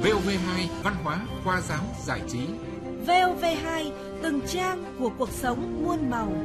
VOV2 Văn hóa, khoa giáo, giải trí. VOV2 từng trang của cuộc sống muôn màu.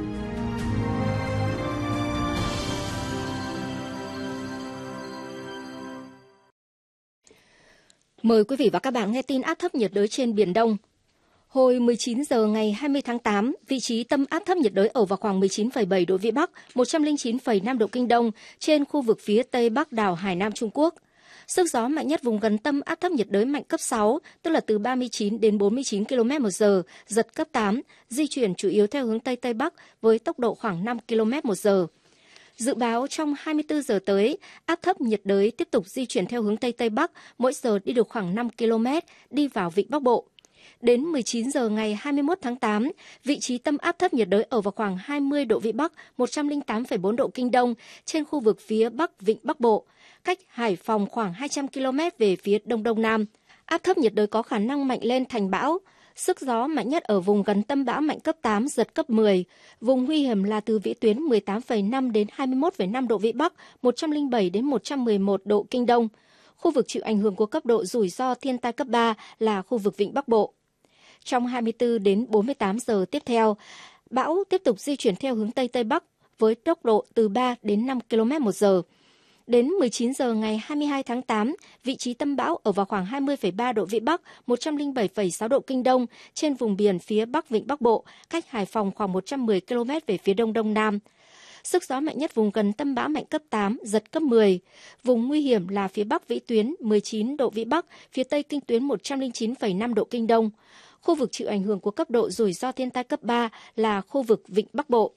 Mời quý vị và các bạn nghe tin áp thấp nhiệt đới trên Biển Đông. Hồi 19 giờ ngày 20 tháng 8, vị trí tâm áp thấp nhiệt đới ở vào khoảng 19,7 độ Vĩ Bắc, 109,5 độ Kinh Đông trên khu vực phía Tây Bắc đảo Hải Nam Trung Quốc. Sức gió mạnh nhất vùng gần tâm áp thấp nhiệt đới mạnh cấp 6, tức là từ 39 đến 49 km/h, giật cấp 8, di chuyển chủ yếu theo hướng Tây Tây Bắc với tốc độ khoảng 5 km/h. Dự báo trong 24 giờ tới, áp thấp nhiệt đới tiếp tục di chuyển theo hướng Tây Tây Bắc, mỗi giờ đi được khoảng 5 km, đi vào vịnh Bắc Bộ. Đến 19 giờ ngày 21 tháng 8, vị trí tâm áp thấp nhiệt đới ở vào khoảng 20 độ Vĩ Bắc, 108,4 độ Kinh Đông trên khu vực phía Bắc vịnh Bắc Bộ, cách Hải Phòng khoảng 200 km về phía Đông Đông Nam. Áp thấp nhiệt đới có khả năng mạnh lên thành bão. Sức gió mạnh nhất ở vùng gần tâm bão mạnh cấp 8, giật cấp 10. Vùng nguy hiểm là từ vĩ tuyến 18,5 đến 21,5 độ Vĩ Bắc, 107 đến 111 độ Kinh Đông. Khu vực chịu ảnh hưởng của cấp độ rủi ro thiên tai cấp 3 là khu vực vịnh Bắc Bộ. Trong 24 đến 48 giờ tiếp theo, bão tiếp tục di chuyển theo hướng Tây Tây Bắc với tốc độ từ 3 đến 5 km/h. Đến 19 giờ ngày 22 tháng 8, vị trí tâm bão ở vào khoảng 20,3 độ Vĩ Bắc, 107,6 độ Kinh Đông trên vùng biển phía Bắc vịnh Bắc Bộ, cách Hải Phòng khoảng 110 km về phía Đông Đông Nam. Sức gió mạnh nhất vùng gần tâm bão mạnh cấp 8, giật cấp 10. Vùng nguy hiểm là phía Bắc vĩ tuyến 19 độ Vĩ Bắc, phía Tây kinh tuyến 109,5 độ Kinh Đông. Khu vực chịu ảnh hưởng của cấp độ rủi ro thiên tai cấp 3 là khu vực vịnh Bắc Bộ.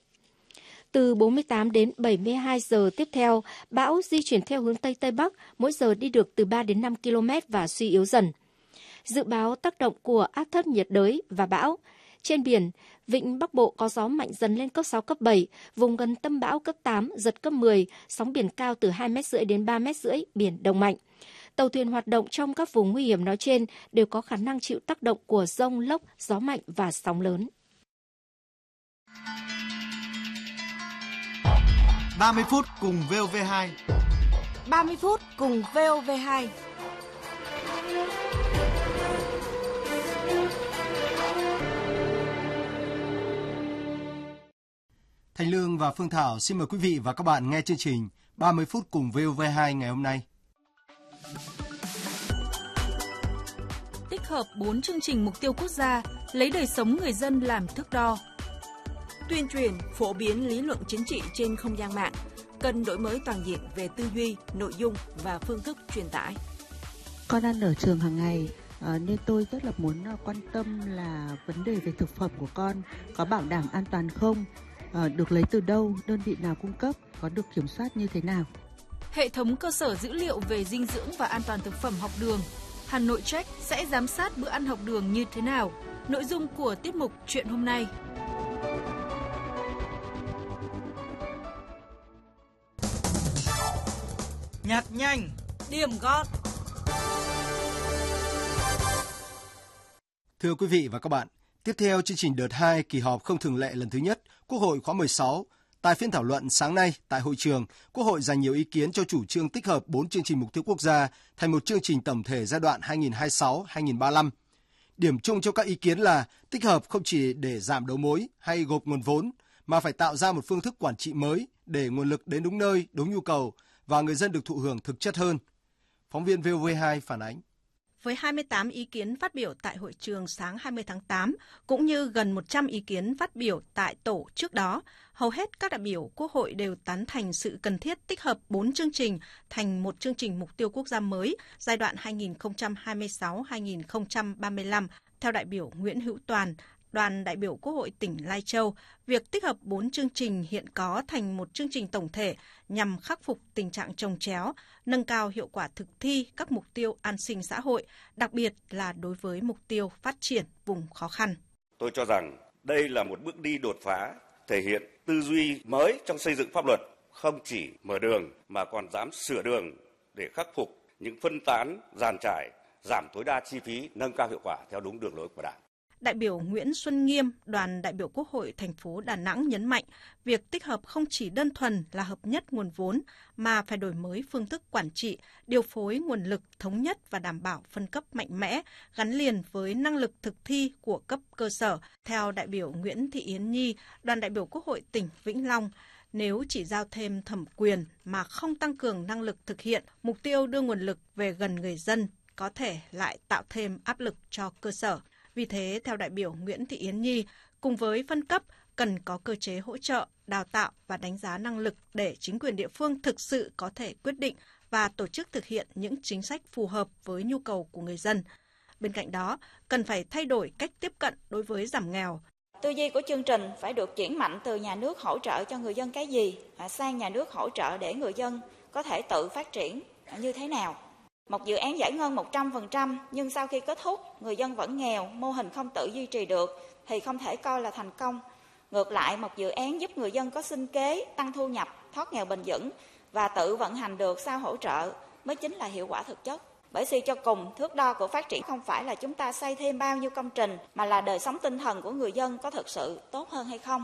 Từ 48 đến 72 giờ tiếp theo, bão di chuyển theo hướng Tây Tây Bắc, mỗi giờ đi được từ 3 đến 5 km và suy yếu dần. Dự báo tác động của áp thấp nhiệt đới và bão. Trên biển, vịnh Bắc Bộ có gió mạnh dần lên cấp 6, cấp 7, vùng gần tâm bão cấp 8, giật cấp 10, sóng biển cao từ 2,5 m đến 3,5 m, biển động mạnh. Tàu thuyền hoạt động trong các vùng nguy hiểm nói trên đều có khả năng chịu tác động của dông, lốc, gió mạnh và sóng lớn. 30 phút cùng VOV2. 30 phút cùng VOV2. Thành Lương và Phương Thảo xin mời quý vị và các bạn nghe chương trình 30 phút cùng VOV2 ngày hôm nay. Tích hợp 4 chương trình mục tiêu quốc gia, lấy đời sống người dân làm thước đo. Tuyên truyền, phổ biến lý luận chính trị trên không gian mạng, cần đổi mới toàn diện về tư duy, nội dung và phương thức truyền tải. Con ăn ở trường hàng ngày nên tôi rất là muốn quan tâm là vấn đề về thực phẩm của con có bảo đảm an toàn không, được lấy từ đâu, đơn vị nào cung cấp, có được kiểm soát như thế nào. Hệ thống cơ sở dữ liệu về dinh dưỡng và an toàn thực phẩm học đường Hà Nội Check sẽ giám sát bữa ăn học đường như thế nào. Nội dung của tiết mục Chuyện hôm nay. Nhặt nhanh, điểm gót. Thưa quý vị và các bạn, tiếp theo chương trình đợt 2 kỳ họp không thường lệ lần thứ nhất Quốc hội khóa 16. Tại phiên thảo luận sáng nay tại hội trường, Quốc hội dành nhiều ý kiến cho chủ trương tích hợp 4 chương trình mục tiêu quốc gia thành một chương trình tổng thể giai đoạn 2026-2035. Điểm chung cho các ý kiến là tích hợp không chỉ để giảm đầu mối hay gộp nguồn vốn, mà phải tạo ra một phương thức quản trị mới để nguồn lực đến đúng nơi, đúng nhu cầu và người dân được thụ hưởng thực chất hơn. Phóng viên VOV2 phản ánh. Với 28 ý kiến phát biểu tại hội trường sáng 20 tháng 8, cũng như gần 100 ý kiến phát biểu tại tổ trước đó, hầu hết các đại biểu Quốc hội đều tán thành sự cần thiết tích hợp 4 chương trình thành một chương trình mục tiêu quốc gia mới giai đoạn 2026-2035. Theo đại biểu Nguyễn Hữu Toàn, đoàn đại biểu Quốc hội tỉnh Lai Châu, việc tích hợp 4 chương trình hiện có thành một chương trình tổng thể nhằm khắc phục tình trạng chồng chéo, nâng cao hiệu quả thực thi các mục tiêu an sinh xã hội, đặc biệt là đối với mục tiêu phát triển vùng khó khăn. Tôi cho rằng đây là một bước đi đột phá, thể hiện tư duy mới trong xây dựng pháp luật, không chỉ mở đường mà còn dám sửa đường để khắc phục những phân tán, dàn trải, giảm tối đa chi phí, nâng cao hiệu quả theo đúng đường lối của Đảng. Đại biểu Nguyễn Xuân Nghiêm, đoàn đại biểu Quốc hội thành phố Đà Nẵng nhấn mạnh, việc tích hợp không chỉ đơn thuần là hợp nhất nguồn vốn, mà phải đổi mới phương thức quản trị, điều phối nguồn lực thống nhất và đảm bảo phân cấp mạnh mẽ, gắn liền với năng lực thực thi của cấp cơ sở. Theo đại biểu Nguyễn Thị Yến Nhi, đoàn đại biểu Quốc hội tỉnh Vĩnh Long, nếu chỉ giao thêm thẩm quyền mà không tăng cường năng lực thực hiện, mục tiêu đưa nguồn lực về gần người dân có thể lại tạo thêm áp lực cho cơ sở. Vì thế, theo đại biểu Nguyễn Thị Yến Nhi, cùng với phân cấp, cần có cơ chế hỗ trợ, đào tạo và đánh giá năng lực để chính quyền địa phương thực sự có thể quyết định và tổ chức thực hiện những chính sách phù hợp với nhu cầu của người dân. Bên cạnh đó, cần phải thay đổi cách tiếp cận đối với giảm nghèo. Tư duy của chương trình phải được chuyển mạnh từ nhà nước hỗ trợ cho người dân cái gì sang nhà nước hỗ trợ để người dân có thể tự phát triển như thế nào. Một dự án giải ngân 100% nhưng sau khi kết thúc người dân vẫn nghèo, mô hình không tự duy trì được thì không thể coi là thành công. Ngược lại, một dự án giúp người dân có sinh kế, tăng thu nhập, thoát nghèo bền vững và tự vận hành được sau hỗ trợ mới chính là hiệu quả thực chất. Bởi suy cho cùng, thước đo của phát triển không phải là chúng ta xây thêm bao nhiêu công trình mà là đời sống tinh thần của người dân có thực sự tốt hơn hay không.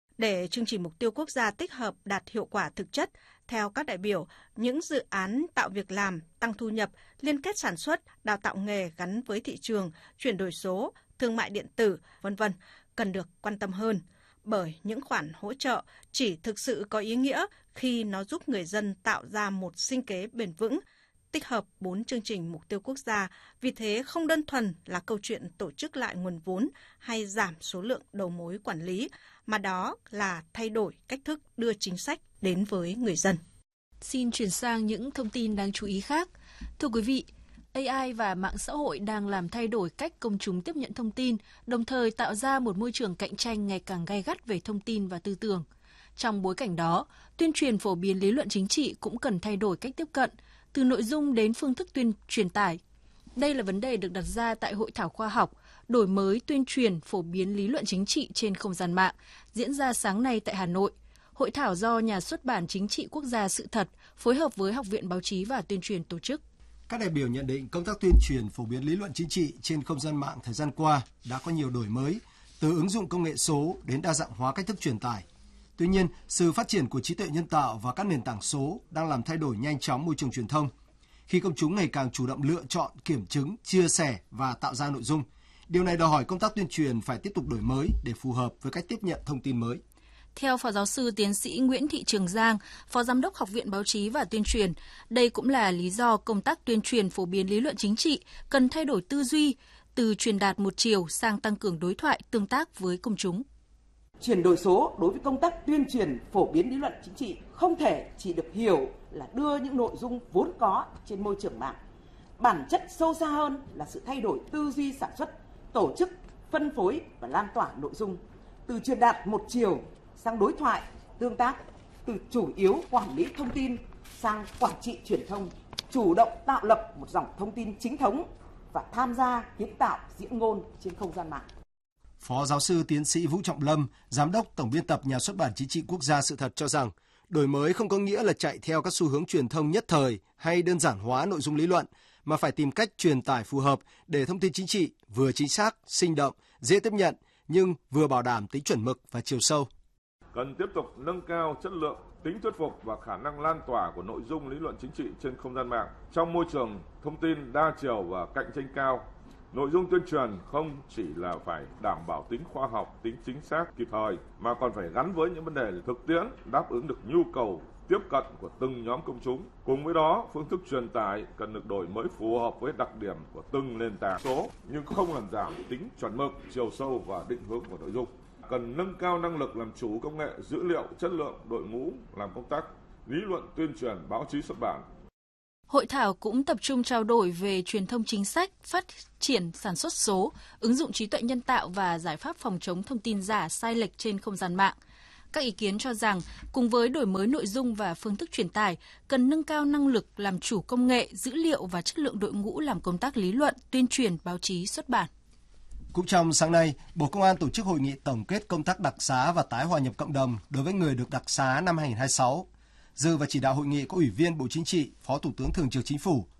Để chương trình mục tiêu quốc gia tích hợp đạt hiệu quả thực chất, theo các đại biểu, những dự án tạo việc làm, tăng thu nhập, liên kết sản xuất, đào tạo nghề gắn với thị trường, chuyển đổi số, thương mại điện tử, v.v. cần được quan tâm hơn. Bởi những khoản hỗ trợ chỉ thực sự có ý nghĩa khi nó giúp người dân tạo ra một sinh kế bền vững, tích hợp 4 chương trình mục tiêu quốc gia, vì thế không đơn thuần là câu chuyện tổ chức lại nguồn vốn hay giảm số lượng đầu mối quản lý, mà đó là thay đổi cách thức đưa chính sách đến với người dân. Xin chuyển sang những thông tin đáng chú ý khác. Thưa quý vị, AI và mạng xã hội đang làm thay đổi cách công chúng tiếp nhận thông tin, đồng thời tạo ra một môi trường cạnh tranh ngày càng gay gắt về thông tin và tư tưởng. Trong bối cảnh đó, tuyên truyền phổ biến lý luận chính trị cũng cần thay đổi cách tiếp cận, từ nội dung đến phương thức truyền tải. Đây là vấn đề được đặt ra tại Hội thảo khoa học đổi mới tuyên truyền phổ biến lý luận chính trị trên không gian mạng diễn ra sáng nay tại Hà Nội. Hội thảo do Nhà xuất bản Chính trị Quốc gia Sự thật phối hợp với Học viện Báo chí và Tuyên truyền tổ chức. Các đại biểu nhận định công tác tuyên truyền phổ biến lý luận chính trị trên không gian mạng thời gian qua đã có nhiều đổi mới, từ ứng dụng công nghệ số đến đa dạng hóa cách thức truyền tải. Tuy nhiên, sự phát triển của trí tuệ nhân tạo và các nền tảng số đang làm thay đổi nhanh chóng môi trường truyền thông. Khi công chúng ngày càng chủ động lựa chọn, kiểm chứng, chia sẻ và tạo ra nội dung, điều này đòi hỏi công tác tuyên truyền phải tiếp tục đổi mới để phù hợp với cách tiếp nhận thông tin mới. Theo Phó Giáo sư Tiến sĩ Nguyễn Thị Trường Giang, Phó Giám đốc Học viện Báo chí và Tuyên truyền, đây cũng là lý do công tác tuyên truyền phổ biến lý luận chính trị cần thay đổi tư duy, từ truyền đạt một chiều sang tăng cường đối thoại, tương tác với công chúng. Chuyển đổi số đối với công tác tuyên truyền phổ biến lý luận chính trị không thể chỉ được hiểu là đưa những nội dung vốn có trên môi trường mạng. Bản chất sâu xa hơn là sự thay đổi tư duy sản xuất, tổ chức, phân phối và lan tỏa nội dung, từ truyền đạt một chiều sang đối thoại, tương tác, từ chủ yếu quản lý thông tin sang quản trị truyền thông, chủ động tạo lập một dòng thông tin chính thống và tham gia kiến tạo diễn ngôn trên không gian mạng. Phó Giáo sư Tiến sĩ Vũ Trọng Lâm, Giám đốc Tổng biên tập Nhà xuất bản Chính trị Quốc gia Sự thật cho rằng, đổi mới không có nghĩa là chạy theo các xu hướng truyền thông nhất thời hay đơn giản hóa nội dung lý luận, mà phải tìm cách truyền tải phù hợp để thông tin chính trị vừa chính xác, sinh động, dễ tiếp nhận, nhưng vừa bảo đảm tính chuẩn mực và chiều sâu. Cần tiếp tục nâng cao chất lượng, tính thuyết phục và khả năng lan tỏa của nội dung lý luận chính trị trên không gian mạng. Trong môi trường thông tin đa chiều và cạnh tranh cao, nội dung tuyên truyền không chỉ là phải đảm bảo tính khoa học, tính chính xác, kịp thời, mà còn phải gắn với những vấn đề thực tiễn, đáp ứng được nhu cầu tiếp cận của từng nhóm công chúng. Cùng với đó, phương thức truyền tải cần được đổi mới phù hợp với đặc điểm của từng nền tảng số, nhưng không làm giảm tính chuẩn mực, chiều sâu và định hướng của nội dung. Cần nâng cao năng lực làm chủ công nghệ, dữ liệu, chất lượng đội ngũ làm công tác lý luận tuyên truyền, báo chí xuất bản. Hội thảo cũng tập trung trao đổi về truyền thông chính sách, phát triển sản xuất số, ứng dụng trí tuệ nhân tạo và giải pháp phòng chống thông tin giả sai lệch trên không gian mạng. Các ý kiến cho rằng, cùng với đổi mới nội dung và phương thức truyền tải, cần nâng cao năng lực làm chủ công nghệ, dữ liệu và chất lượng đội ngũ làm công tác lý luận, tuyên truyền, báo chí, xuất bản. Cũng trong sáng nay, Bộ Công an tổ chức hội nghị tổng kết công tác đặc xá và tái hòa nhập cộng đồng đối với người được đặc xá năm 2026. Dự và chỉ đạo hội nghị có Ủy viên Bộ Chính trị, Phó Thủ tướng Thường trực Chính phủ,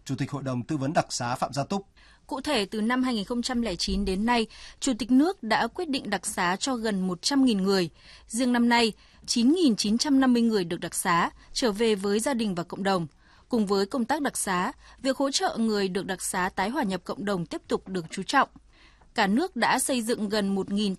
Chủ tịch Hội đồng Tư vấn Đặc xá Phạm Gia Túc. Cụ thể, từ năm 2009 đến nay, Chủ tịch nước đã quyết định đặc xá cho gần 100.000 người. Riêng năm nay, 9.950 người được đặc xá, trở về với gia đình và cộng đồng. Cùng với công tác đặc xá, việc hỗ trợ người được đặc xá tái hòa nhập cộng đồng tiếp tục được chú trọng. Cả nước đã xây dựng gần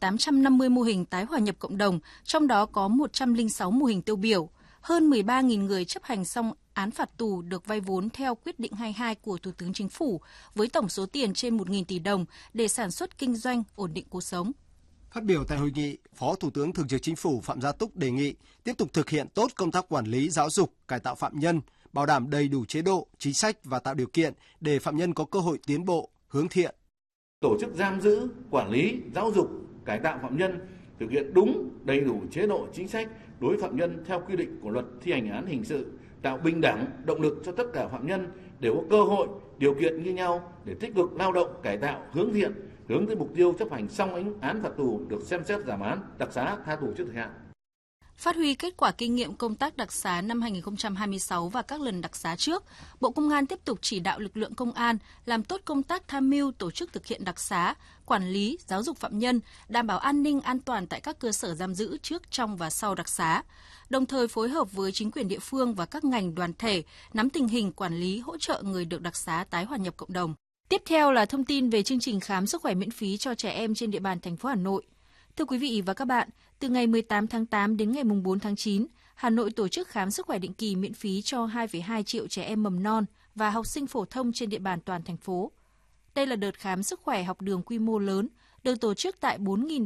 1.850 mô hình tái hòa nhập cộng đồng, trong đó có 106 mô hình tiêu biểu. Hơn 13.000 người chấp hành xong án phạt tù được vay vốn theo quyết định 22 của Thủ tướng Chính phủ, với tổng số tiền trên 1.000 tỷ đồng để sản xuất kinh doanh, ổn định cuộc sống. Phát biểu tại hội nghị, Phó Thủ tướng Thường trực Chính phủ Phạm Gia Túc đề nghị tiếp tục thực hiện tốt công tác quản lý, giáo dục, cải tạo phạm nhân, bảo đảm đầy đủ chế độ, chính sách và tạo điều kiện để phạm nhân có cơ hội tiến bộ, hướng thiện. Tổ chức giam giữ, quản lý, giáo dục, cải tạo phạm nhân, thực hiện đúng, đầy đủ chế độ, chính sách đối với phạm nhân theo quy định của Luật Thi hành án hình sự, tạo bình đẳng, động lực cho tất cả phạm nhân đều có cơ hội, điều kiện như nhau để tích cực lao động, cải tạo, hướng thiện, hướng tới mục tiêu chấp hành xong án phạt tù được xem xét giảm án, đặc xá, tha tù trước thời hạn. Phát huy kết quả kinh nghiệm công tác đặc xá năm 2026 và các lần đặc xá trước, Bộ Công an tiếp tục chỉ đạo lực lượng công an làm tốt công tác tham mưu tổ chức thực hiện đặc xá, quản lý, giáo dục phạm nhân, đảm bảo an ninh an toàn tại các cơ sở giam giữ trước, trong và sau đặc xá, đồng thời phối hợp với chính quyền địa phương và các ngành đoàn thể nắm tình hình quản lý, hỗ trợ người được đặc xá tái hòa nhập cộng đồng. Tiếp theo là thông tin về chương trình khám sức khỏe miễn phí cho trẻ em trên địa bàn thành phố Hà Nội. Thưa quý vị và các bạn, từ ngày 18 tháng 8 đến ngày 4 tháng 9, Hà Nội tổ chức khám sức khỏe định kỳ miễn phí cho 2,2 triệu trẻ em mầm non và học sinh phổ thông trên địa bàn toàn thành phố. Đây là đợt khám sức khỏe học đường quy mô lớn, được tổ chức tại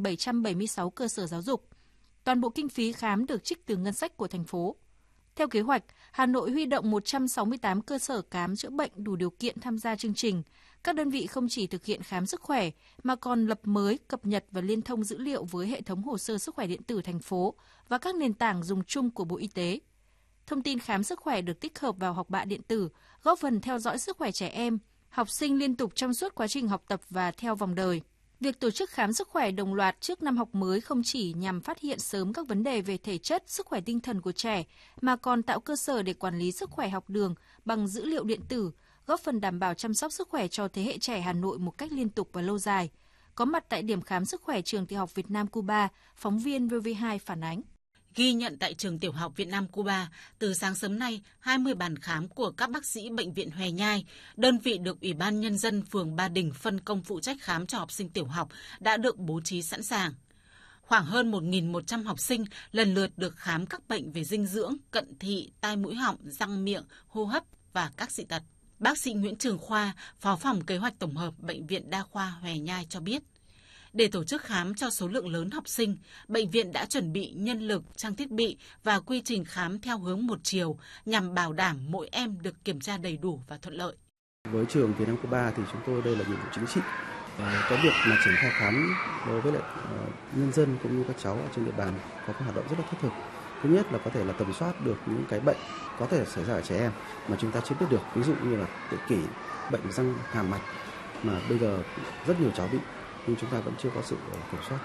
4.776 cơ sở giáo dục. Toàn bộ kinh phí khám được trích từ ngân sách của thành phố. Theo kế hoạch, Hà Nội huy động 168 cơ sở khám chữa bệnh đủ điều kiện tham gia chương trình. Các đơn vị không chỉ thực hiện khám sức khỏe, mà còn lập mới, cập nhật và liên thông dữ liệu với hệ thống hồ sơ sức khỏe điện tử thành phố và các nền tảng dùng chung của Bộ Y tế. Thông tin khám sức khỏe được tích hợp vào học bạ điện tử, góp phần theo dõi sức khỏe trẻ em, học sinh liên tục trong suốt quá trình học tập và theo vòng đời. Việc tổ chức khám sức khỏe đồng loạt trước năm học mới không chỉ nhằm phát hiện sớm các vấn đề về thể chất, sức khỏe tinh thần của trẻ, mà còn tạo cơ sở để quản lý sức khỏe học đường bằng dữ liệu điện tử, góp phần đảm bảo chăm sóc sức khỏe cho thế hệ trẻ Hà Nội một cách liên tục và lâu dài. Có mặt tại điểm khám sức khỏe trường Tiểu học Việt Nam Cuba, phóng viên VV2 phản ánh. Ghi nhận tại trường Tiểu học Việt Nam Cuba, từ sáng sớm nay, 20 bàn khám của các bác sĩ Bệnh viện Hòe Nhai, đơn vị được Ủy ban Nhân dân phường Ba Đình phân công phụ trách khám cho học sinh tiểu học, đã được bố trí sẵn sàng. Khoảng hơn 1.100 học sinh lần lượt được khám các bệnh về dinh dưỡng, cận thị, tai mũi họng, răng miệng, hô hấp và các dị tật. Bác sĩ Nguyễn Trường Khoa, Phó phòng Kế hoạch Tổng hợp Bệnh viện Đa khoa Hòe Nhai cho biết, để tổ chức khám cho số lượng lớn học sinh, bệnh viện đã chuẩn bị nhân lực, trang thiết bị và quy trình khám theo hướng một chiều nhằm bảo đảm mỗi em được kiểm tra đầy đủ và thuận lợi. Với trường Việt Nam Cuba thì chúng tôi đây là nhiệm vụ chính trị. Cái việc mà triển khai khám đối với lại nhân dân cũng như các cháu ở trên địa bàn có cái hoạt động rất là thiết thực. Thứ nhất là có thể là tầm soát được những cái bệnh có thể xảy ra ở trẻ em mà chúng ta chưa biết được, ví dụ như là tự kỷ, bệnh răng hàm mạch mà bây giờ rất nhiều cháu bị nhưng chúng ta vẫn chưa có sự kiểm soát.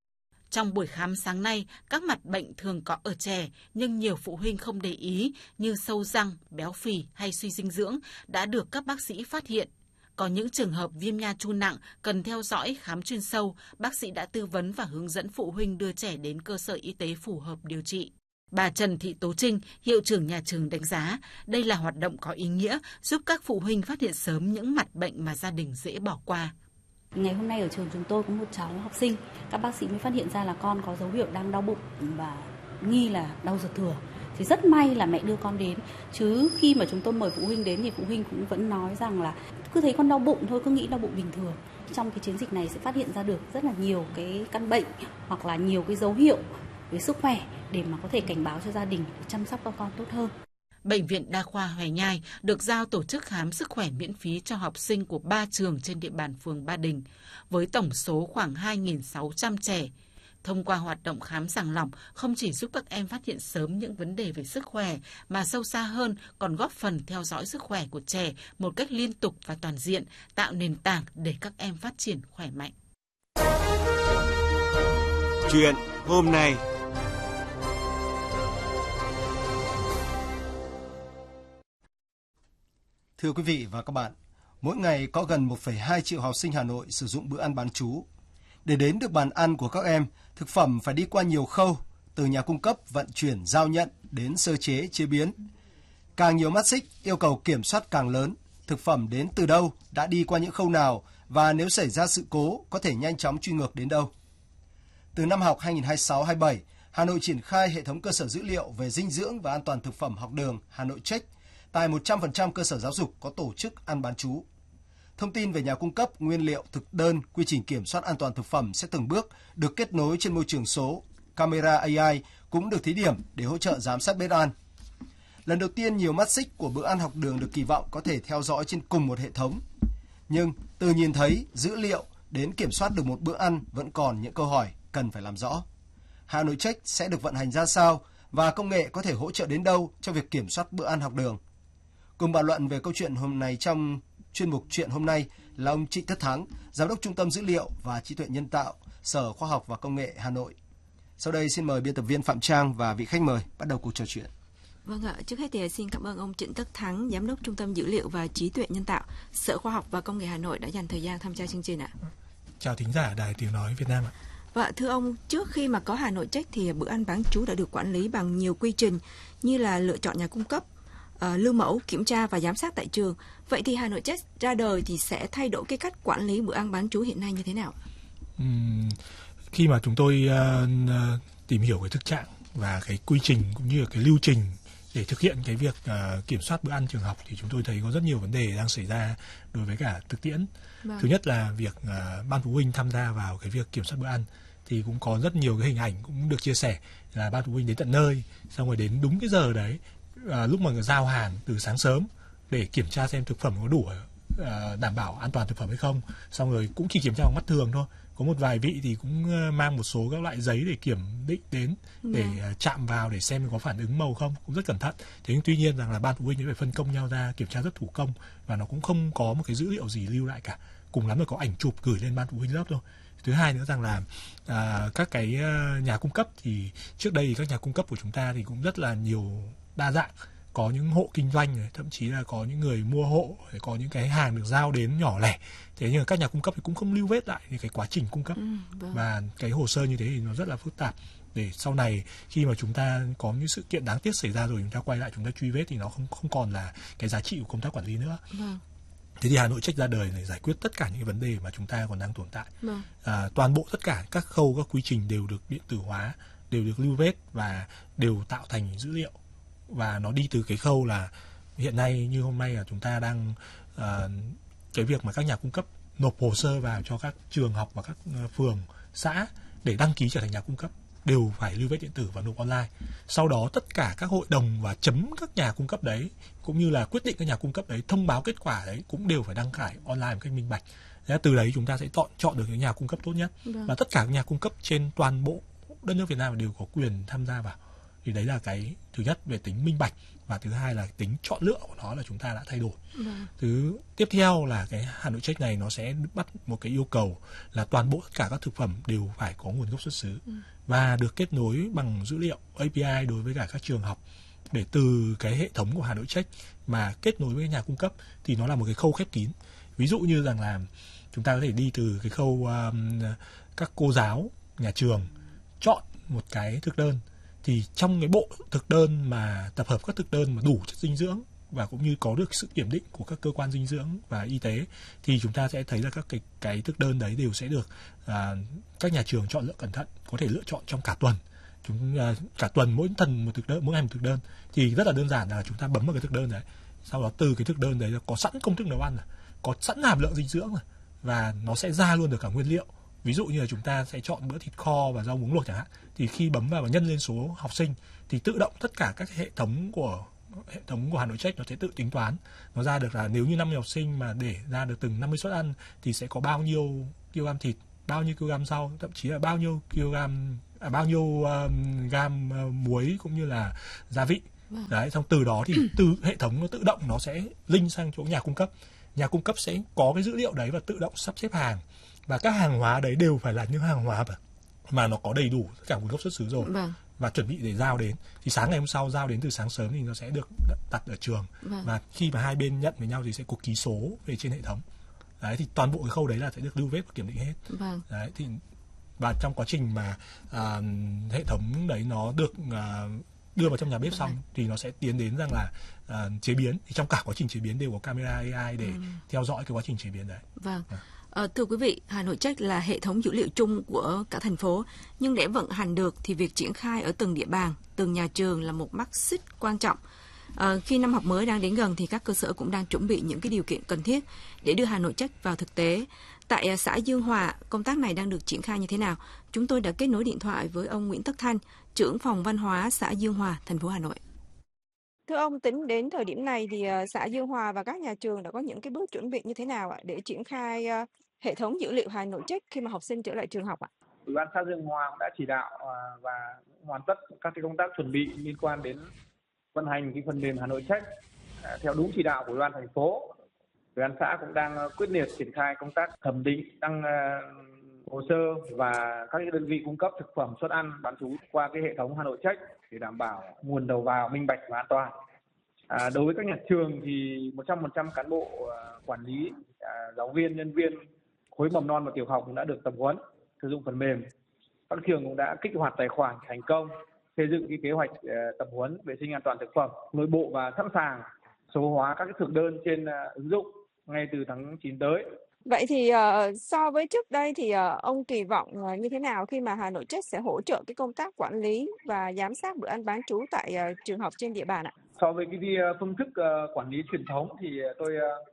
Trong buổi khám sáng nay, các mặt bệnh thường có ở trẻ nhưng nhiều phụ huynh không để ý như sâu răng, béo phì hay suy dinh dưỡng đã được các bác sĩ phát hiện. Có những trường hợp viêm nha chu nặng cần theo dõi khám chuyên sâu, bác sĩ đã tư vấn và hướng dẫn phụ huynh đưa trẻ đến cơ sở y tế phù hợp điều trị. Bà Trần Thị Tố Trinh, hiệu trưởng nhà trường đánh giá đây là hoạt động có ý nghĩa giúp các phụ huynh phát hiện sớm những mặt bệnh mà gia đình dễ bỏ qua. Ngày hôm nay ở trường chúng tôi có một cháu học sinh, các bác sĩ mới phát hiện ra là con có dấu hiệu đang đau bụng và nghi là đau ruột thừa. Thì rất may là mẹ đưa con đến, chứ khi mà chúng tôi mời phụ huynh đến thì phụ huynh cũng vẫn nói rằng là cứ thấy con đau bụng thôi, cứ nghĩ đau bụng bình thường. Trong cái chiến dịch này sẽ phát hiện ra được rất là nhiều cái căn bệnh hoặc là nhiều cái dấu hiệu về sức khỏe để mà có thể cảnh báo cho gia đình chăm sóc các con tốt hơn. Bệnh viện Đa khoa Hòe Nhai được giao tổ chức khám sức khỏe miễn phí cho học sinh của 3 trường trên địa bàn phường Ba Đình, với tổng số khoảng 2.600 trẻ. Thông qua hoạt động khám sàng lọc không chỉ giúp các em phát hiện sớm những vấn đề về sức khỏe, mà sâu xa hơn còn góp phần theo dõi sức khỏe của trẻ một cách liên tục và toàn diện, tạo nền tảng để các em phát triển khỏe mạnh. Chuyện hôm nay. Thưa quý vị và các bạn, mỗi ngày có gần 1,2 triệu học sinh Hà Nội sử dụng bữa ăn bán trú. Để đến được bàn ăn của các em, thực phẩm phải đi qua nhiều khâu, từ nhà cung cấp, vận chuyển, giao nhận đến sơ chế, chế biến. Càng nhiều mắt xích, yêu cầu kiểm soát càng lớn. Thực phẩm đến từ đâu, đã đi qua những khâu nào và nếu xảy ra sự cố có thể nhanh chóng truy ngược đến đâu. Từ năm học 2026-27, Hà Nội triển khai hệ thống cơ sở dữ liệu về dinh dưỡng và an toàn thực phẩm học đường Hà Nội Check tại 100% cơ sở giáo dục có tổ chức ăn bán trú. Thông tin về nhà cung cấp, nguyên liệu, thực đơn, quy trình kiểm soát an toàn thực phẩm sẽ từng bước được kết nối trên môi trường số. Camera AI cũng được thí điểm để hỗ trợ giám sát bếp ăn. Lần đầu tiên, nhiều mắt xích của bữa ăn học đường được kỳ vọng có thể theo dõi trên cùng một hệ thống. Nhưng từ nhìn thấy, dữ liệu đến kiểm soát được một bữa ăn vẫn còn những câu hỏi cần phải làm rõ. Hà Nội Check sẽ được vận hành ra sao và công nghệ có thể hỗ trợ đến đâu cho việc kiểm soát bữa ăn học đường? Cùng bàn luận về câu chuyện hôm nay trong chuyên mục Chuyện hôm nay là ông Trịnh Tất Thắng, Giám đốc Trung tâm Dữ liệu và Trí tuệ Nhân tạo, Sở Khoa học và Công nghệ Hà Nội. Sau đây xin mời biên tập viên Phạm Trang và vị khách mời bắt đầu cuộc trò chuyện. Vâng ạ, trước hết thì xin cảm ơn ông Trịnh Tất Thắng, Giám đốc Trung tâm Dữ liệu và Trí tuệ Nhân tạo, Sở Khoa học và Công nghệ Hà Nội đã dành thời gian tham gia chương trình ạ. Chào thính giả Đài Tiếng Nói Việt Nam ạ. Và thưa ông, trước khi mà có Hà Nội Check thì bữa ăn bán trú đã được quản lý bằng nhiều quy trình như là lựa chọn nhà cung cấp, lưu mẫu, kiểm tra và giám sát tại trường. Vậy thì Hà Nội Check ra đời thì sẽ thay đổi cái cách quản lý bữa ăn bán trú hiện nay như thế nào? Khi mà chúng tôi tìm hiểu cái thực trạng và cái quy trình cũng như là cái lưu trình để thực hiện cái việc kiểm soát bữa ăn trường học thì chúng tôi thấy có rất nhiều vấn đề đang xảy ra đối với cả thực tiễn. Vâng. Thứ nhất là việc ban phụ huynh tham gia vào cái việc kiểm soát bữa ăn thì cũng có rất nhiều cái hình ảnh cũng được chia sẻ là ban phụ huynh đến tận nơi, xong rồi đến đúng cái giờ đấy, lúc mà giao hàng từ sáng sớm để kiểm tra xem thực phẩm có đủ đảm bảo an toàn thực phẩm hay không, xong rồi cũng chỉ kiểm tra bằng mắt thường thôi. Có một vài vị thì cũng mang một số các loại giấy để kiểm định đến, để chạm vào để xem có phản ứng màu không, cũng rất cẩn thận. Thế nhưng tuy nhiên rằng là ban phụ huynh phải phân công nhau ra kiểm tra rất thủ công và nó cũng không có một cái dữ liệu gì lưu lại cả. Cùng lắm là có ảnh chụp gửi lên ban phụ huynh lớp thôi. Thứ hai nữa rằng là các cái nhà cung cấp thì trước đây thì các nhà cung cấp của chúng ta thì cũng rất là nhiều đa dạng. Có những hộ kinh doanh này, thậm chí là có những người mua hộ, có những cái hàng được giao đến nhỏ lẻ. Thế nhưng các nhà cung cấp thì cũng không lưu vết lại cái quá trình cung cấp. Vâng. Và cái hồ sơ như thế thì nó rất là phức tạp. Để sau này khi mà chúng ta có những sự kiện đáng tiếc xảy ra rồi, chúng ta quay lại chúng ta truy vết thì nó không còn là cái giá trị của công tác quản lý nữa. Vâng. Thế thì Hà Nội Check ra đời để giải quyết tất cả những cái vấn đề mà chúng ta còn đang tồn tại. Vâng. Toàn bộ tất cả các khâu, các quy trình đều được điện tử hóa, đều được lưu vết và đều tạo thành dữ liệu. Và nó đi từ cái khâu là hiện nay như hôm nay là chúng ta đang cái việc mà các nhà cung cấp nộp hồ sơ vào cho các trường học và các phường, xã để đăng ký trở thành nhà cung cấp đều phải lưu vết điện tử và nộp online. Sau đó tất cả các hội đồng và chấm các nhà cung cấp đấy cũng như là quyết định các nhà cung cấp đấy, thông báo kết quả đấy cũng đều phải đăng tải online một cách minh bạch. Thế từ đấy chúng ta sẽ chọn được những nhà cung cấp tốt nhất. Và tất cả các nhà cung cấp trên toàn bộ đất nước Việt Nam đều có quyền tham gia vào. Thì đấy là cái thứ nhất về tính minh bạch, và thứ hai là tính chọn lựa của nó là chúng ta đã thay đổi. Thứ tiếp theo là cái Hà Nội Check này nó sẽ bắt một cái yêu cầu là toàn bộ tất cả các thực phẩm đều phải có nguồn gốc xuất xứ và được kết nối bằng dữ liệu API đối với cả các trường học, để từ cái hệ thống của Hà Nội Check mà kết nối với nhà cung cấp thì nó là một cái khâu khép kín. Ví dụ như rằng là chúng ta có thể đi từ cái khâu các cô giáo nhà trường chọn một cái thực đơn, thì trong cái bộ thực đơn mà tập hợp các thực đơn mà đủ chất dinh dưỡng và cũng như có được sự kiểm định của các cơ quan dinh dưỡng và y tế, thì chúng ta sẽ thấy là các cái thực đơn đấy đều sẽ được các nhà trường chọn lựa cẩn thận, có thể lựa chọn trong cả tuần. Cả tuần mỗi ngày một thực đơn, thì rất là đơn giản là chúng ta bấm vào cái thực đơn đấy, sau đó từ cái thực đơn đấy có sẵn công thức nấu ăn, có sẵn hàm lượng dinh dưỡng và nó sẽ ra luôn được cả nguyên liệu. Ví dụ như là chúng ta sẽ chọn bữa thịt kho và rau muống luộc chẳng hạn, thì khi bấm vào và nhân lên số học sinh thì tự động tất cả các hệ thống của Hà Nội Check nó sẽ tự tính toán, nó ra được là nếu như 50 học sinh mà để ra được từng 50 suất ăn thì sẽ có bao nhiêu kg thịt, bao nhiêu kg rau, thậm chí là bao nhiêu gam muối cũng như là gia vị. Đấy, xong từ đó thì từ hệ thống nó tự động nó sẽ link sang chỗ nhà cung cấp. Nhà cung cấp sẽ có cái dữ liệu đấy và tự động sắp xếp hàng. Và các hàng hóa đấy đều phải là những hàng hóa mà nó có đầy đủ tất cả nguồn gốc xuất xứ rồi. và chuẩn bị để giao đến. Thì sáng ngày hôm sau giao đến từ sáng sớm thì nó sẽ được đặt ở trường. Và khi mà hai bên nhận với nhau thì sẽ có ký số về trên hệ thống. Đấy, thì toàn bộ cái khâu đấy là sẽ được lưu vết và kiểm định hết. Đấy, thì và trong quá trình mà hệ thống đấy nó được đưa vào trong nhà bếp xong thì nó sẽ tiến đến rằng là chế biến. Thì trong cả quá trình chế biến đều có camera AI để theo dõi cái quá trình chế biến đấy. Thưa quý vị, Hà Nội Check là hệ thống dữ liệu chung của cả thành phố, nhưng để vận hành được thì việc triển khai ở từng địa bàn, từng nhà trường là một mắt xích quan trọng. Khi năm học mới đang đến gần thì các cơ sở cũng đang chuẩn bị những cái điều kiện cần thiết để đưa Hà Nội Check vào thực tế. Tại xã Dương Hòa, công tác này đang được triển khai như thế nào? Chúng tôi đã kết nối điện thoại với ông Nguyễn Tất Thanh, trưởng phòng văn hóa xã Dương Hòa, thành phố Hà Nội. Thưa ông, tính đến thời điểm này thì xã Dương Hòa và các nhà trường đã có những cái bước chuẩn bị như thế nào để triển khai hệ thống dữ liệu Hà Nội Check khi mà học sinh trở lại trường học ạ? Ủy ban xã Dương Hòa cũng đã chỉ đạo và hoàn tất các cái công tác chuẩn bị liên quan đến vận hành cái phần mềm Hà Nội Check theo đúng chỉ đạo của Ủy ban thành phố. Ủy ban xã cũng đang quyết liệt triển khai công tác thẩm định, đăng hồ sơ và các cái đơn vị cung cấp thực phẩm suất ăn bán trú qua cái hệ thống Hà Nội Check để đảm bảo nguồn đầu vào minh bạch và an toàn. Đối với các nhà trường thì 100% cán bộ quản lý, giáo viên, nhân viên khối mầm non và tiểu học cũng đã được tập huấn sử dụng phần mềm. Các trường cũng đã kích hoạt tài khoản thành công, xây dựng cái kế hoạch tập huấn vệ sinh an toàn thực phẩm nội bộ và sẵn sàng số hóa các cái thực đơn trên ứng dụng ngay từ tháng 9 tới. Vậy thì so với trước đây thì ông kỳ vọng như thế nào khi mà Hà Nội Check sẽ hỗ trợ cái công tác quản lý và giám sát bữa ăn bán trú tại trường học trên địa bàn ạ? So với cái phương thức quản lý truyền thống thì tôi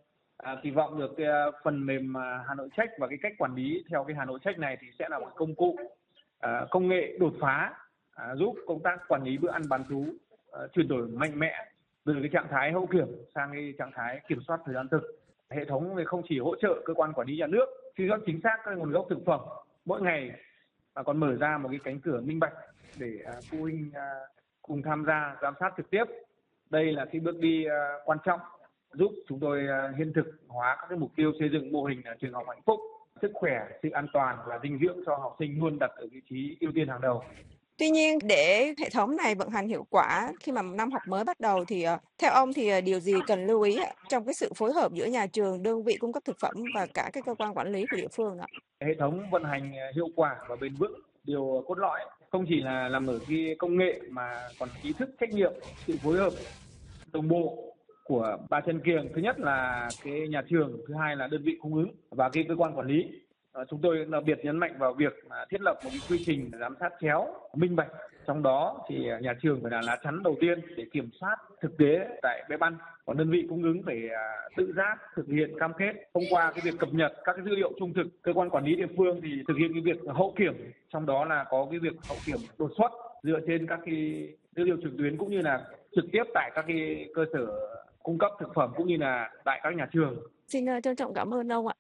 kỳ vọng được cái phần mềm Hà Nội Check và cái cách quản lý theo cái Hà Nội Check này thì sẽ là một công cụ công nghệ đột phá giúp công tác quản lý bữa ăn bán trú chuyển đổi mạnh mẽ từ cái trạng thái hậu kiểm sang cái trạng thái kiểm soát thời gian thực. Hệ thống không chỉ hỗ trợ cơ quan quản lý nhà nước truy xuất chính xác các nguồn gốc thực phẩm mỗi ngày mà còn mở ra một cái cánh cửa minh bạch để phụ huynh cùng tham gia giám sát trực tiếp. Đây là cái bước đi quan trọng giúp chúng tôi hiện thực hóa các cái mục tiêu xây dựng mô hình trường học hạnh phúc, sức khỏe, sự an toàn và dinh dưỡng cho học sinh luôn đặt ở vị trí ưu tiên hàng đầu. Tuy nhiên, để hệ thống này vận hành hiệu quả khi mà năm học mới bắt đầu thì theo ông thì điều gì cần lưu ý trong cái sự phối hợp giữa nhà trường, đơn vị cung cấp thực phẩm và cả cái cơ quan quản lý của địa phương ạ? Hệ thống vận hành hiệu quả và bền vững, điều cốt lõi không chỉ là nằm ở cái công nghệ mà còn ý thức, trách nhiệm, sự phối hợp đồng bộ của ba chân kiềng. Thứ nhất là cái nhà trường, thứ hai là đơn vị cung ứng và cái cơ quan quản lý. Chúng tôi đặc biệt nhấn mạnh vào việc thiết lập một cái quy trình giám sát chéo, minh bạch. Trong đó thì nhà trường phải là lá chắn đầu tiên để kiểm soát thực tế tại bếp ăn. Còn đơn vị cung ứng phải tự giác thực hiện cam kết thông qua cái việc cập nhật các cái dữ liệu trung thực. Cơ quan quản lý địa phương thì thực hiện cái việc hậu kiểm, trong đó là có cái việc hậu kiểm đột xuất dựa trên các cái dữ liệu trực tuyến cũng như là trực tiếp tại các cái cơ sở cung cấp thực phẩm cũng như là tại các nhà trường. Xin trân trọng cảm ơn ông ạ.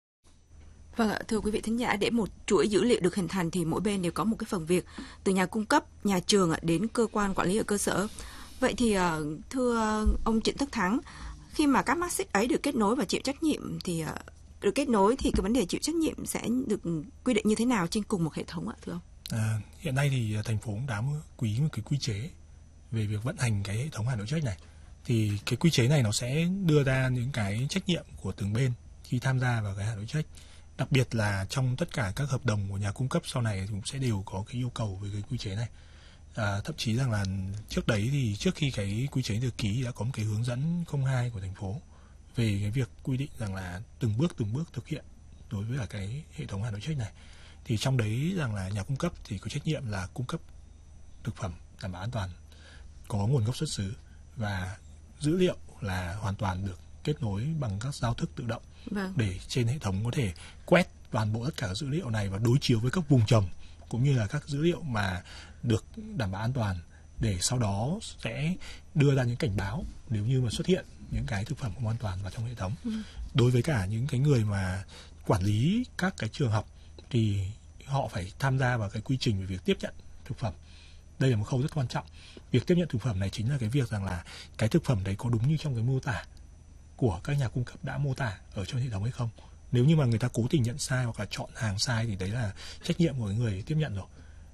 Vâng ạ, thưa quý vị thính giả, để một chuỗi dữ liệu được hình thành thì mỗi bên đều có một cái phần việc, từ nhà cung cấp, nhà trường đến cơ quan quản lý ở cơ sở. Vậy thì thưa ông Trịnh Tất Thắng, khi mà các mắt xích ấy được kết nối và chịu trách nhiệm thì được kết nối thì cái vấn đề chịu trách nhiệm sẽ được quy định như thế nào trên cùng một hệ thống ạ, thưa ông? Hiện nay thì thành phố cũng đã ký một cái quy chế về việc vận hành cái hệ thống Hà Nội Check này. Thì cái quy chế này nó sẽ đưa ra những cái trách nhiệm của từng bên khi tham gia vào cái Hà Nội Check. Đặc biệt là trong tất cả các hợp đồng của nhà cung cấp sau này cũng sẽ đều có cái yêu cầu về cái quy chế này. Thậm chí rằng là trước đấy thì trước khi cái quy chế được ký đã có một cái hướng dẫn 02 của thành phố về cái việc quy định rằng là từng bước thực hiện đối với cả cái hệ thống Hà Nội Check này. Thì trong đấy rằng là nhà cung cấp thì có trách nhiệm là cung cấp thực phẩm đảm bảo an toàn, có nguồn gốc xuất xứ và dữ liệu là hoàn toàn được kết nối bằng các giao thức tự động. Để trên hệ thống có thể quét toàn bộ tất cả dữ liệu này và đối chiếu với các vùng trồng cũng như là các dữ liệu mà được đảm bảo an toàn, để sau đó sẽ đưa ra những cảnh báo nếu như mà xuất hiện những cái thực phẩm không an toàn vào trong hệ thống. Đối với cả những cái người mà quản lý các cái trường học thì họ phải tham gia vào cái quy trình về việc tiếp nhận thực phẩm. Đây là một khâu rất quan trọng. Việc tiếp nhận thực phẩm này chính là cái việc rằng là cái thực phẩm đấy có đúng như trong cái mô tả của các nhà cung cấp đã mô tả ở trong hệ thống hay không. Nếu như mà người ta cố tình nhận sai hoặc là chọn hàng sai thì đấy là trách nhiệm của người tiếp nhận rồi.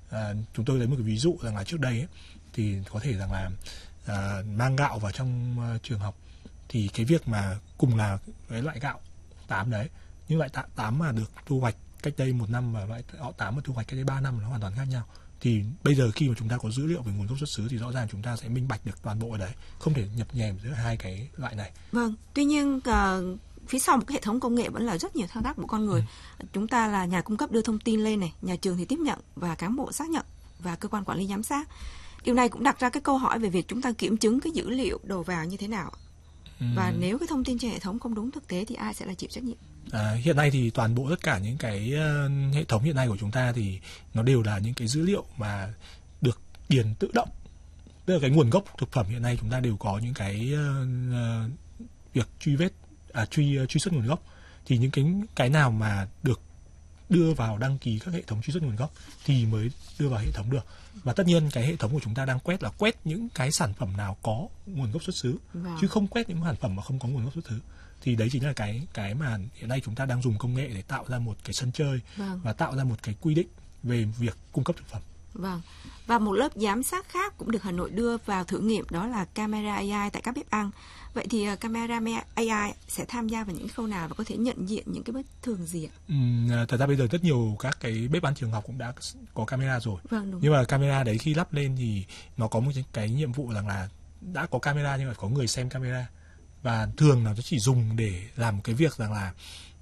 Chúng tôi lấy một cái ví dụ rằng là trước đây ấy, thì có thể rằng là mang gạo vào trong trường học, thì cái việc mà cùng là cái loại gạo 8 đấy, nhưng loại 8 mà được thu hoạch cách đây 1 năm và loại 8 mà thu hoạch cách đây 3 năm nó hoàn toàn khác nhau. Thì bây giờ khi mà chúng ta có dữ liệu về nguồn gốc xuất xứ thì rõ ràng chúng ta sẽ minh bạch được toàn bộ ở đấy, không thể nhập nhèm giữa hai cái loại này. Vâng, tuy nhiên phía sau một cái hệ thống công nghệ vẫn là rất nhiều thao tác của con người. Chúng ta là nhà cung cấp đưa thông tin lên này, nhà trường thì tiếp nhận và cán bộ xác nhận và cơ quan quản lý giám sát. Điều này cũng đặt ra cái câu hỏi về việc chúng ta kiểm chứng cái dữ liệu đầu vào như thế nào. Và nếu cái thông tin trên hệ thống không đúng thực tế thì ai sẽ là chịu trách nhiệm? Hiện nay thì toàn bộ tất cả những cái hệ thống hiện nay của chúng ta thì nó đều là những cái dữ liệu mà được điền tự động. Tức là cái nguồn gốc thực phẩm hiện nay chúng ta đều có những cái việc truy xuất nguồn gốc. Thì những cái nào mà được đưa vào đăng ký các hệ thống truy xuất nguồn gốc thì mới đưa vào hệ thống được. Và tất nhiên cái hệ thống của chúng ta đang quét là quét những cái sản phẩm nào có nguồn gốc xuất xứ, chứ không quét những sản phẩm mà không có nguồn gốc xuất xứ. Thì đấy chính là cái mà hiện nay chúng ta đang dùng công nghệ để tạo ra một cái sân chơi và tạo ra một cái quy định về việc cung cấp thực phẩm. Vâng. Và một lớp giám sát khác cũng được Hà Nội đưa vào thử nghiệm, đó là camera AI tại các bếp ăn. Vậy thì camera AI sẽ tham gia vào những khâu nào và có thể nhận diện những cái bất thường gì ạ? Thật ra bây giờ rất nhiều các cái bếp ăn trường học cũng đã có camera rồi. Vâng, đúng. Nhưng mà camera đấy khi lắp lên thì nó có một cái nhiệm vụ rằng là đã có camera nhưng mà có người xem camera. Và thường là nó chỉ dùng để làm cái việc rằng là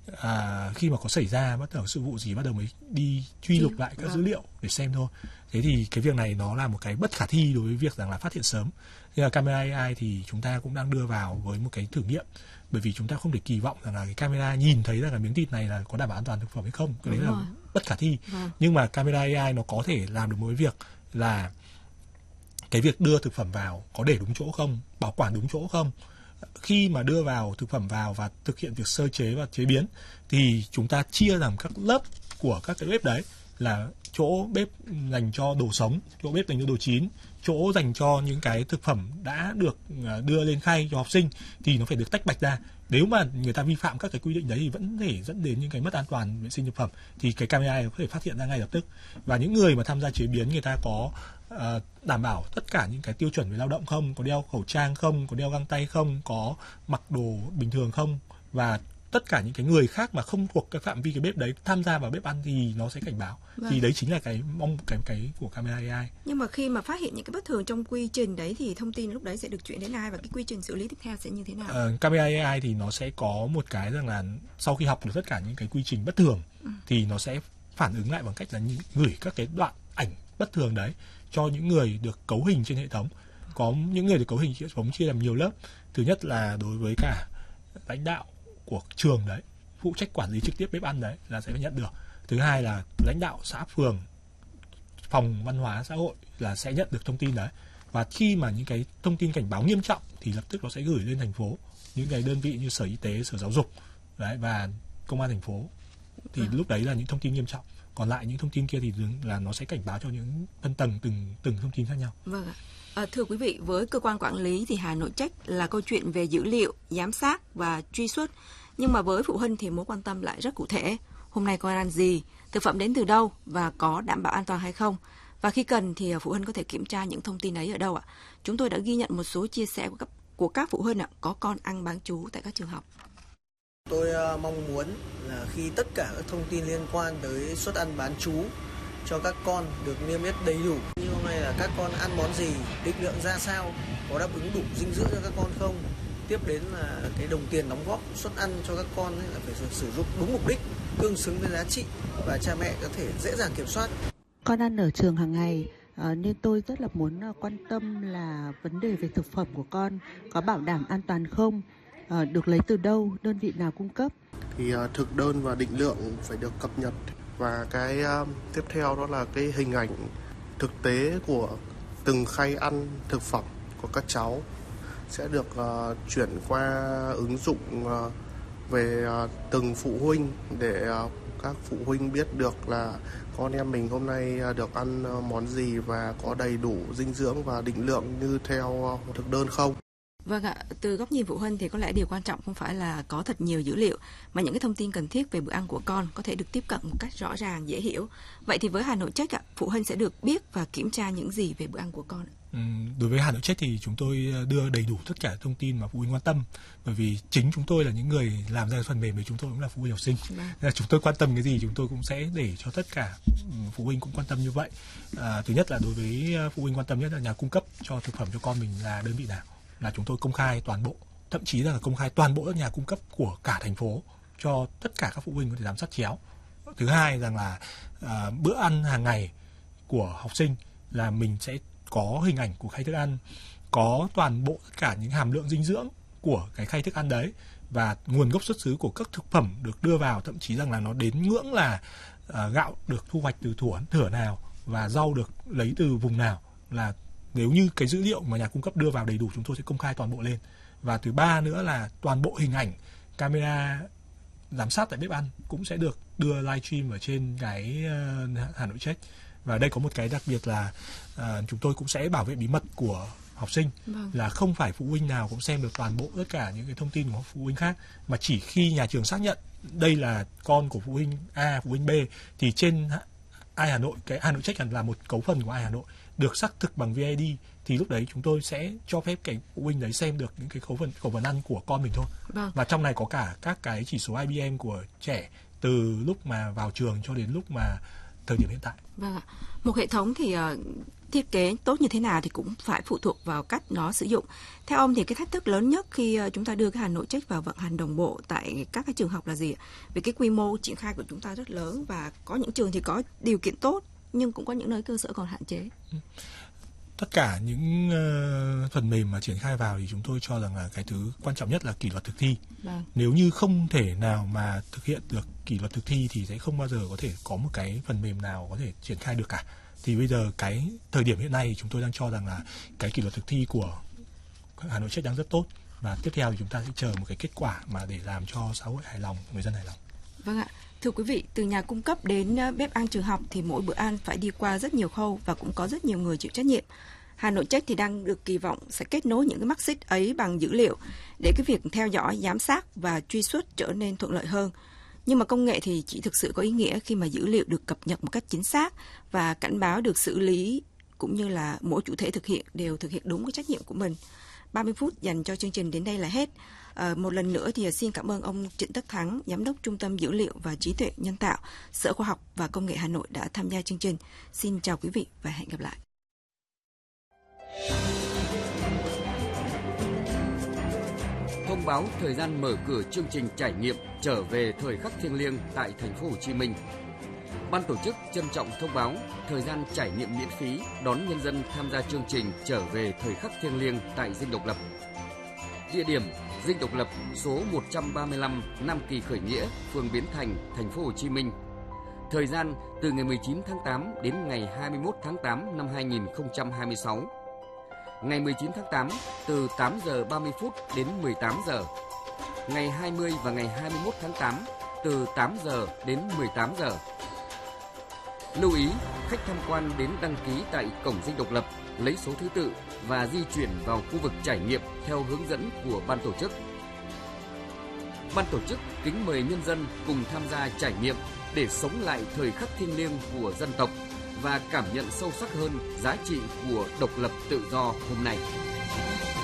khi mà có xảy ra bắt đầu sự vụ gì bắt đầu mới đi truy lục lại các dữ liệu để xem thôi. Thế thì cái việc này nó là một cái bất khả thi đối với việc rằng là phát hiện sớm. Thế là camera AI thì chúng ta cũng đang đưa vào với một cái thử nghiệm, bởi vì chúng ta không thể kỳ vọng rằng là cái camera nhìn thấy rằng là miếng thịt này là có đảm bảo an toàn thực phẩm hay không. Cái đấy là bất khả thi. Nhưng mà camera AI nó có thể làm được một cái việc là cái việc đưa thực phẩm vào có để đúng chỗ không, bảo quản đúng chỗ không. Khi mà đưa vào thực phẩm vào và thực hiện việc sơ chế và chế biến thì chúng ta chia làm các lớp của các cái bếp đấy, là chỗ bếp dành cho đồ sống, chỗ bếp dành cho đồ chín, chỗ dành cho những cái thực phẩm đã được đưa lên khay cho học sinh, thì nó phải được tách bạch ra. Nếu mà người ta vi phạm các cái quy định đấy thì vẫn thể dẫn đến những cái mất an toàn vệ sinh thực phẩm, thì cái camera có thể phát hiện ra ngay lập tức. Và những người mà tham gia chế biến người ta có đảm bảo tất cả những cái tiêu chuẩn về lao động không, có đeo khẩu trang không, có đeo găng tay không, có mặc đồ bình thường không, và tất cả những cái người khác mà không thuộc cái phạm vi cái bếp đấy tham gia vào bếp ăn thì nó sẽ cảnh báo. Thì đấy chính là cái của camera AI. Nhưng mà khi mà phát hiện những cái bất thường trong quy trình đấy thì thông tin lúc đấy sẽ được chuyển đến ai và cái quy trình xử lý tiếp theo sẽ như thế nào? Camera AI thì nó sẽ có một cái rằng là sau khi học được tất cả những cái quy trình bất thường thì nó sẽ phản ứng lại bằng cách là gửi các cái đoạn ảnh bất thường đấy cho những người được cấu hình trên hệ thống. Có những người được cấu hình hệ thống chia làm nhiều lớp. Thứ nhất là đối với cả lãnh đạo của trường đấy, phụ trách quản lý trực tiếp bếp ăn đấy là sẽ phải nhận được. Thứ hai là lãnh đạo xã phường, phòng văn hóa xã hội là sẽ nhận được thông tin đấy. Và khi mà những cái thông tin cảnh báo nghiêm trọng thì lập tức nó sẽ gửi lên thành phố, những cái đơn vị như Sở Y tế, Sở Giáo dục đấy, và Công an thành phố. Thì lúc đấy là những thông tin nghiêm trọng. Còn lại những thông tin kia thì là nó sẽ cảnh báo cho những phân tầng từng thông tin khác nhau. Vâng ạ. Thưa quý vị, với cơ quan quản lý thì Hà Nội Check là câu chuyện về dữ liệu, giám sát và truy xuất. Nhưng mà với phụ huynh thì mối quan tâm lại rất cụ thể. Hôm nay con ăn gì, thực phẩm đến từ đâu và có đảm bảo an toàn hay không? Và khi cần thì phụ huynh có thể kiểm tra những thông tin ấy ở đâu ạ? Chúng tôi đã ghi nhận một số chia sẻ của các phụ huynh có con ăn bán trú tại các trường học. Tôi mong muốn là khi tất cả các thông tin liên quan tới suất ăn bán trú cho các con được niêm yết đầy đủ, như hôm nay là các con ăn món gì, định lượng ra sao, có đáp ứng đủ dinh dưỡng cho các con không. Tiếp đến là cái đồng tiền đóng góp suất ăn cho các con ấy là phải sử dụng đúng mục đích, tương xứng với giá trị và cha mẹ có thể dễ dàng kiểm soát. Con ăn ở trường hàng ngày nên tôi rất là muốn quan tâm là vấn đề về thực phẩm của con có bảo đảm an toàn không, được lấy từ đâu, đơn vị nào cung cấp. Thì thực đơn và định lượng phải được cập nhật, và cái tiếp theo đó là cái hình ảnh thực tế của từng khay ăn thực phẩm của các cháu sẽ được chuyển qua ứng dụng về từng phụ huynh để các phụ huynh biết được là con em mình hôm nay được ăn món gì và có đầy đủ dinh dưỡng và định lượng như theo thực đơn không. Vâng ạ, từ góc nhìn phụ huynh thì có lẽ điều quan trọng không phải là có thật nhiều dữ liệu, mà những cái thông tin cần thiết về bữa ăn của con có thể được tiếp cận một cách rõ ràng, dễ hiểu. Vậy thì với Hà Nội Check ạ, phụ huynh sẽ được biết và kiểm tra những gì về bữa ăn của con? Đối với Hà Nội Check thì chúng tôi đưa đầy đủ tất cả thông tin mà phụ huynh quan tâm, bởi vì chính chúng tôi là những người làm ra phần mềm, vì chúng tôi cũng là phụ huynh học sinh. Nên chúng tôi quan tâm cái gì chúng tôi cũng sẽ để cho tất cả phụ huynh cũng quan tâm như vậy. Thứ nhất là đối với phụ huynh quan tâm nhất là nhà cung cấp cho thực phẩm cho con mình là đơn vị nào, là chúng tôi công khai toàn bộ, thậm chí là công khai toàn bộ các nhà cung cấp của cả thành phố cho tất cả các phụ huynh có thể giám sát chéo. Thứ hai rằng là bữa ăn hàng ngày của học sinh là mình sẽ có hình ảnh của khay thức ăn, có toàn bộ tất cả những hàm lượng dinh dưỡng của cái khay thức ăn đấy, và nguồn gốc xuất xứ của các thực phẩm được đưa vào, thậm chí rằng là nó đến ngưỡng là gạo được thu hoạch từ thửa nào và rau được lấy từ vùng nào. Là nếu như cái dữ liệu mà nhà cung cấp đưa vào đầy đủ, chúng tôi sẽ công khai toàn bộ lên. Và thứ ba nữa là toàn bộ hình ảnh camera giám sát tại bếp ăn cũng sẽ được đưa livestream ở trên cái Hà Nội Check. Và đây có một cái đặc biệt là chúng tôi cũng sẽ bảo vệ bí mật của học sinh. Là không phải phụ huynh nào cũng xem được toàn bộ tất cả những cái thông tin của phụ huynh khác, mà chỉ khi nhà trường xác nhận đây là con của phụ huynh A, phụ huynh B, thì trên Hà Nội, cái Hà Nội Check là một cấu phần của Hà Nội được xác thực bằng VID, thì lúc đấy chúng tôi sẽ cho phép cái phụ huynh đấy xem được những cái khẩu phần ăn của con mình thôi. Và trong này có cả các cái chỉ số IBM của trẻ từ lúc mà vào trường cho đến lúc mà thời điểm hiện tại. Vâng ạ. Một hệ thống thì thiết kế tốt như thế nào thì cũng phải phụ thuộc vào cách nó sử dụng. Theo ông thì cái thách thức lớn nhất khi chúng ta đưa cái Hà Nội Check vào vận hành đồng bộ tại các cái trường học là gì ạ? Vì cái quy mô triển khai của chúng ta rất lớn, và có những trường thì có điều kiện tốt nhưng cũng có những nơi cơ sở còn hạn chế. Tất cả những phần mềm mà triển khai vào thì chúng tôi cho rằng là cái thứ quan trọng nhất là kỷ luật thực thi. Nếu như không thể nào mà thực hiện được kỷ luật thực thi thì sẽ không bao giờ có thể có một cái phần mềm nào có thể triển khai được cả. Thì bây giờ cái thời điểm hiện nay chúng tôi đang cho rằng là cái kỷ luật thực thi của Hà Nội Check đang rất tốt, và tiếp theo thì chúng ta sẽ chờ một cái kết quả mà để làm cho xã hội hài lòng, người dân hài lòng. Vâng ạ. Thưa quý vị, từ nhà cung cấp đến bếp ăn trường học thì mỗi bữa ăn phải đi qua rất nhiều khâu và cũng có rất nhiều người chịu trách nhiệm. Hà Nội Check thì đang được kỳ vọng sẽ kết nối những cái mắt xích ấy bằng dữ liệu để cái việc theo dõi, giám sát và truy xuất trở nên thuận lợi hơn. Nhưng mà công nghệ thì chỉ thực sự có ý nghĩa khi mà dữ liệu được cập nhật một cách chính xác và cảnh báo được xử lý, cũng như là mỗi chủ thể thực hiện đều thực hiện đúng cái trách nhiệm của mình. 30 phút dành cho chương trình đến đây là hết. Một lần nữa thì xin cảm ơn ông Trịnh Tất Thắng, Giám đốc Trung tâm Dữ liệu và Trí tuệ Nhân tạo, Sở Khoa học và Công nghệ Hà Nội đã tham gia chương trình. Xin chào quý vị và hẹn gặp lại. Thông báo thời gian mở cửa chương trình trải nghiệm trở về thời khắc thiêng liêng tại thành phố Hồ Chí Minh. Ban tổ chức trân trọng thông báo thời gian trải nghiệm miễn phí đón nhân dân tham gia chương trình trở về thời khắc thiêng liêng tại Dinh Độc Lập. Địa điểm: Dinh Độc Lập, số 135, Nam Kỳ Khởi Nghĩa, phường Biến Thành, thành phố Hồ Chí Minh. Thời gian từ ngày 19 tháng 8 đến ngày 21 tháng 8 năm 2026. Ngày 19 tháng 8 từ 8 giờ 30 phút đến 18 giờ. Ngày 20 và ngày 21 tháng 8 từ 8 giờ đến 18 giờ. Lưu ý, khách tham quan đến đăng ký tại cổng Dinh Độc Lập, lấy số thứ tự và di chuyển vào khu vực trải nghiệm theo hướng dẫn của ban tổ chức. Ban tổ chức kính mời nhân dân cùng tham gia trải nghiệm để sống lại thời khắc thiêng liêng của dân tộc và cảm nhận sâu sắc hơn giá trị của độc lập tự do hôm nay.